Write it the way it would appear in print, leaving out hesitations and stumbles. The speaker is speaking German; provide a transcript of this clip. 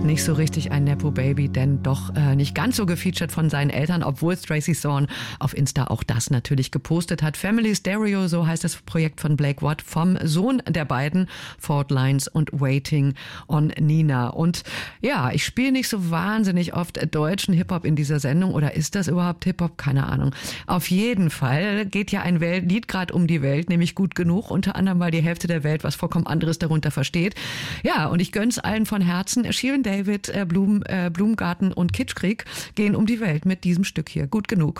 nicht so richtig ein Nepo-Baby, denn doch nicht ganz so gefeatured von seinen Eltern, obwohl Tracy Thorn auf Insta auch das natürlich gepostet hat. Family Stereo, so heißt das Projekt von Blake Watt, vom Sohn der beiden, Fault Lines und Waiting on Nina. Und ja, ich spiele nicht so wahnsinnig oft deutschen Hip-Hop in dieser Sendung, oder ist das überhaupt Hip-Hop? Keine Ahnung. Auf jeden Fall geht ja ein Lied gerade um die Welt, nämlich Gut genug, unter anderem, weil die Hälfte der Welt was vollkommen anderes darunter versteht. Ja, und ich gönn's allen von Herzen. Shirin David, Blumengarten und Kitschkrieg gehen um die Welt mit diesem Stück hier. Gut genug.